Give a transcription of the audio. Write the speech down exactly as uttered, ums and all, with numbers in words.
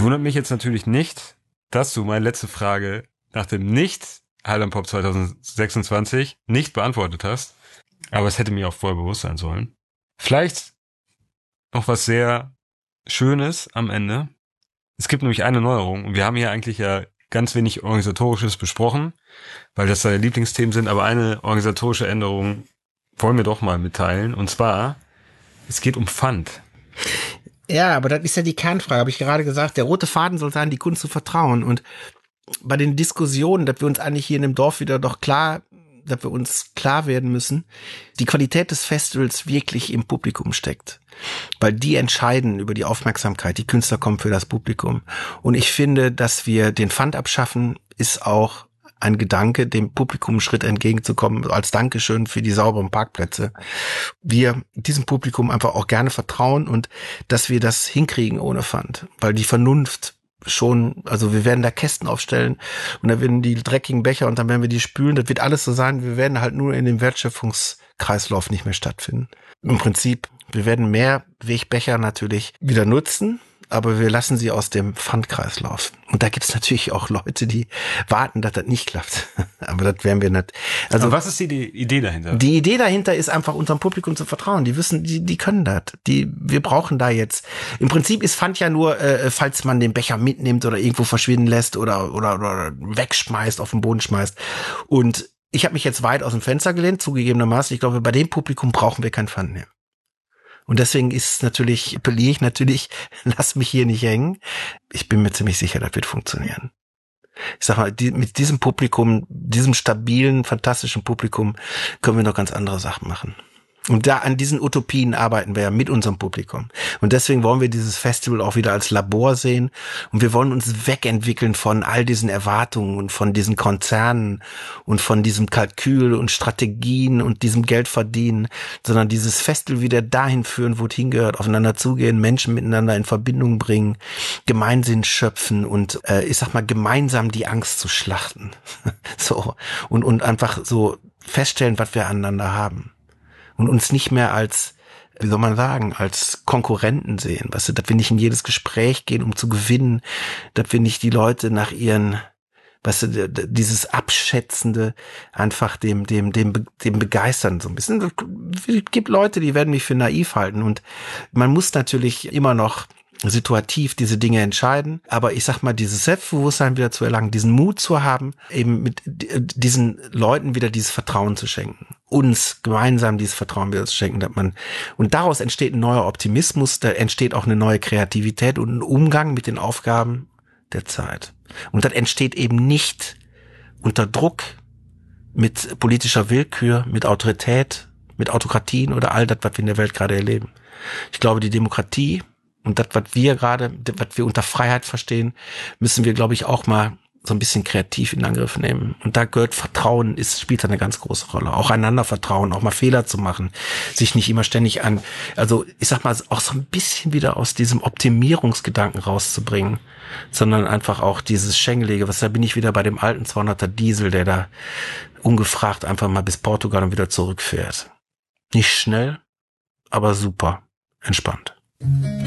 wundert mich jetzt natürlich nicht, dass du meine letzte Frage nach dem Nicht-Highland-Pop zwanzig sechsundzwanzig nicht beantwortet hast. Aber es hätte mir auch vorher bewusst sein sollen. Vielleicht noch was sehr Schönes am Ende. Es gibt nämlich eine Neuerung und wir haben hier eigentlich ja ganz wenig Organisatorisches besprochen, weil das seine Lieblingsthemen sind, aber eine organisatorische Änderung wollen wir doch mal mitteilen. Und zwar, es geht um Pfand. Ja, aber das ist ja die Kernfrage, habe ich gerade gesagt. Der rote Faden soll sein, die Kunst zu vertrauen. Und bei den Diskussionen, dass wir uns eigentlich hier in dem Dorf wieder doch klar, dass wir uns klar werden müssen, die Qualität des Festivals wirklich im Publikum steckt. Weil die entscheiden über die Aufmerksamkeit. Die Künstler kommen für das Publikum. Und ich finde, dass wir den Pfand abschaffen, ist auch ein Gedanke, dem Publikum einen Schritt entgegenzukommen, als Dankeschön für die sauberen Parkplätze. Wir diesem Publikum einfach auch gerne vertrauen und dass wir das hinkriegen ohne Pfand. Weil die Vernunft schon, also wir werden da Kästen aufstellen und dann werden die dreckigen Becher und dann werden wir die spülen. Das wird alles so sein. Wir werden halt nur in dem Wertschöpfungskreislauf nicht mehr stattfinden. Im Prinzip, wir werden mehr Wegbecher natürlich wieder nutzen, aber wir lassen sie aus dem Pfandkreislauf. Und da gibt's natürlich auch Leute, die warten, dass das nicht klappt. Aber das werden wir nicht. Also aber was ist die Idee dahinter? Die Idee dahinter ist einfach, unserem Publikum zu vertrauen. Die wissen, die, die können das. Die, wir brauchen da jetzt. Im Prinzip ist Pfand ja nur, äh, falls man den Becher mitnimmt oder irgendwo verschwinden lässt oder, oder, oder wegschmeißt, auf den Boden schmeißt. Und ich habe mich jetzt weit aus dem Fenster gelehnt, zugegebenermaßen. Ich glaube, bei dem Publikum brauchen wir kein Pfand mehr. Und deswegen ist es natürlich, appelliere ich natürlich, lass mich hier nicht hängen. Ich bin mir ziemlich sicher, das wird funktionieren. Ich sag mal, die, mit diesem Publikum, diesem stabilen, fantastischen Publikum können wir noch ganz andere Sachen machen. Und da an diesen Utopien arbeiten wir ja mit unserem Publikum. Und deswegen wollen wir dieses Festival auch wieder als Labor sehen. Und wir wollen uns wegentwickeln von all diesen Erwartungen und von diesen Konzernen und von diesem Kalkül und Strategien und diesem Geldverdienen, sondern dieses Festival wieder dahin führen, wo es hingehört, aufeinander zugehen, Menschen miteinander in Verbindung bringen, Gemeinsinn schöpfen und äh, ich sag mal, gemeinsam die Angst zu schlachten. so und und einfach so feststellen, was wir aneinander haben. Und uns nicht mehr als, wie soll man sagen, als Konkurrenten sehen, weißt du, dass wir nicht in jedes Gespräch gehen, um zu gewinnen, dass wir nicht die Leute nach ihren, weißt du, dieses Abschätzende einfach dem, dem, dem, dem begeistern so ein bisschen. Es gibt Leute, die werden mich für naiv halten und man muss natürlich immer noch situativ diese Dinge entscheiden, aber ich sag mal, dieses Selbstbewusstsein wieder zu erlangen, diesen Mut zu haben, eben mit diesen Leuten wieder dieses Vertrauen zu schenken, uns gemeinsam dieses Vertrauen wieder zu schenken, dass man, und daraus entsteht ein neuer Optimismus, da entsteht auch eine neue Kreativität und ein Umgang mit den Aufgaben der Zeit. Und das entsteht eben nicht unter Druck, mit politischer Willkür, mit Autorität, mit Autokratien oder all das, was wir in der Welt gerade erleben. Ich glaube, die Demokratie und das, was wir gerade, was wir unter Freiheit verstehen, müssen wir, glaube ich, auch mal so ein bisschen kreativ in Angriff nehmen. Und da gehört Vertrauen, ist, spielt eine ganz große Rolle. Auch einander vertrauen, auch mal Fehler zu machen, sich nicht immer ständig an, also ich sag mal, auch so ein bisschen wieder aus diesem Optimierungsgedanken rauszubringen, sondern einfach auch dieses Schengelige, was da bin ich wieder bei dem alten zweihunderter Diesel, der da ungefragt einfach mal bis Portugal und wieder zurückfährt. Nicht schnell, aber super entspannt.